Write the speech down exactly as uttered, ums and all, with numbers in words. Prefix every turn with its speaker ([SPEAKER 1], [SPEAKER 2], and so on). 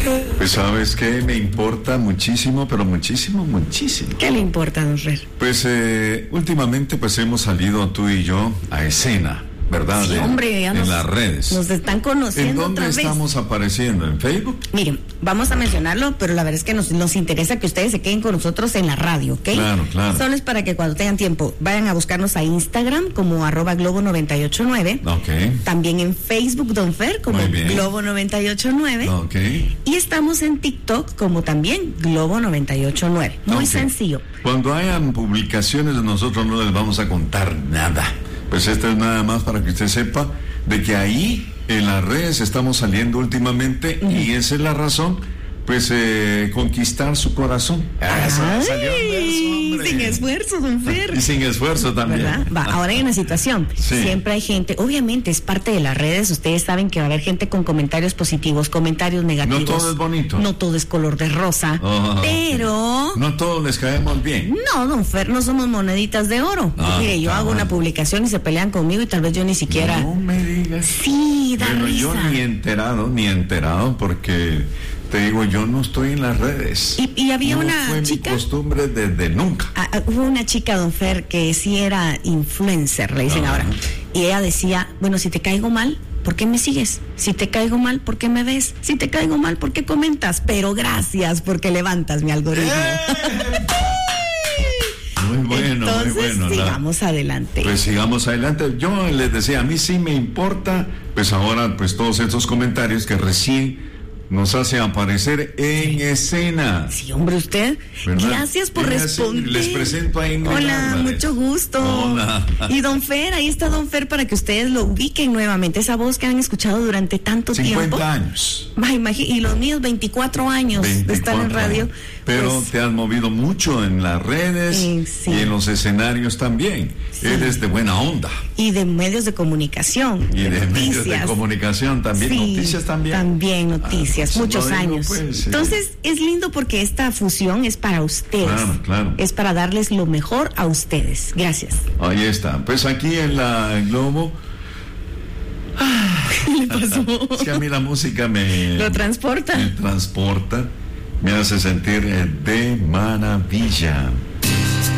[SPEAKER 1] Pues sabes que me importa muchísimo, pero muchísimo, muchísimo.
[SPEAKER 2] ¿Qué le importa, don Fer?
[SPEAKER 1] Pues eh, últimamente pues hemos salido tú y yo a escena, ¿verdad?
[SPEAKER 2] Sí,
[SPEAKER 1] en,
[SPEAKER 2] hombre, ya
[SPEAKER 1] en
[SPEAKER 2] nos,
[SPEAKER 1] las redes.
[SPEAKER 2] Nos están conociendo
[SPEAKER 1] ¿En dónde
[SPEAKER 2] otra vez.
[SPEAKER 1] estamos apareciendo? ¿En Facebook?
[SPEAKER 2] Miren, vamos a mencionarlo, pero la verdad es que nos, nos interesa que ustedes se queden con nosotros en la radio, ¿ok?
[SPEAKER 1] Claro, claro.
[SPEAKER 2] Solo es para que cuando tengan tiempo vayan a buscarnos a Instagram como arroba globo noventa y ocho nueve.
[SPEAKER 1] Ok.
[SPEAKER 2] También en Facebook, don Fer, como globo noventa y ocho nueve.
[SPEAKER 1] Ok.
[SPEAKER 2] Y estamos en TikTok como también globo noventa y ocho nueve. Muy
[SPEAKER 1] Okay.
[SPEAKER 2] sencillo.
[SPEAKER 1] Cuando hayan publicaciones de nosotros no les vamos a contar nada. Pues esto es nada más para que usted sepa de que ahí en las redes estamos saliendo últimamente. Uh-huh. Y esa es la razón, pues eh, conquistar su corazón.
[SPEAKER 2] Ay,
[SPEAKER 1] salió un verso, hombre.
[SPEAKER 2] Sin esfuerzo, don Fer.
[SPEAKER 1] Y sin esfuerzo también.
[SPEAKER 2] ¿Verdad? Va, ahora hay una situación.
[SPEAKER 1] Sí.
[SPEAKER 2] Siempre hay gente, obviamente es parte de las redes, ustedes saben que va a haber gente con comentarios positivos, comentarios negativos.
[SPEAKER 1] No todo es bonito.
[SPEAKER 2] No todo es color de rosa. Oh, pero...
[SPEAKER 1] No todos les caemos bien.
[SPEAKER 2] No, don Fer, no somos moneditas de oro. Ah, Mire, yo hago mal. Una publicación y se pelean conmigo y tal vez yo ni siquiera...
[SPEAKER 1] No me digas.
[SPEAKER 2] Sí, da
[SPEAKER 1] bueno,
[SPEAKER 2] risa.
[SPEAKER 1] Yo ni enterado, ni enterado, porque... Te digo, yo no estoy en las redes.
[SPEAKER 2] Y, y había
[SPEAKER 1] no
[SPEAKER 2] una
[SPEAKER 1] fue
[SPEAKER 2] chica.
[SPEAKER 1] Mi costumbre desde nunca.
[SPEAKER 2] Ah, hubo una chica, don Fer, que sí era influencer, le dicen ah. ahora. Y ella decía, bueno, si te caigo mal, ¿por qué me sigues? Si te caigo mal, ¿por qué me ves? Si te caigo mal, ¿por qué comentas? Pero gracias porque levantas mi algoritmo. ¡Eh!
[SPEAKER 1] Muy bueno,
[SPEAKER 2] Entonces,
[SPEAKER 1] muy bueno.
[SPEAKER 2] sigamos
[SPEAKER 1] la...
[SPEAKER 2] adelante.
[SPEAKER 1] Pues sigamos adelante. Yo les decía, a mí sí me importa, pues ahora, pues todos estos comentarios que recién nos hace aparecer en escena.
[SPEAKER 2] Sí, hombre, usted. ¿Verdad? Gracias por Ella responder.
[SPEAKER 1] Les presento a Ingrid
[SPEAKER 2] Hola,
[SPEAKER 1] Álvarez.
[SPEAKER 2] Mucho gusto.
[SPEAKER 1] Hola.
[SPEAKER 2] Y don Fer, ahí está don Fer para que ustedes lo ubiquen nuevamente. Esa voz que han escuchado durante tanto
[SPEAKER 1] cincuenta
[SPEAKER 2] tiempo.
[SPEAKER 1] cincuenta años.
[SPEAKER 2] Va, imagínate, y los míos veinticuatro años de estar en radio.
[SPEAKER 1] Pero
[SPEAKER 2] pues,
[SPEAKER 1] te has movido mucho en las redes eh, sí. y en los escenarios también. Sí. Eres de buena onda.
[SPEAKER 2] Y de medios de comunicación.
[SPEAKER 1] Y
[SPEAKER 2] de,
[SPEAKER 1] de
[SPEAKER 2] noticias.
[SPEAKER 1] medios de comunicación también. Sí, noticias también.
[SPEAKER 2] También noticias, ah, muchos no años. Digo, pues, sí. Entonces es lindo porque esta fusión es para ustedes.
[SPEAKER 1] Claro, claro.
[SPEAKER 2] Es para darles lo mejor a ustedes. Gracias.
[SPEAKER 1] Ahí está. Pues aquí en la Globo.
[SPEAKER 2] ¿Qué le pasó?
[SPEAKER 1] Es que a mí la música me...
[SPEAKER 2] ¿Lo transporta?
[SPEAKER 1] Me transporta. Me hace sentir de maravilla.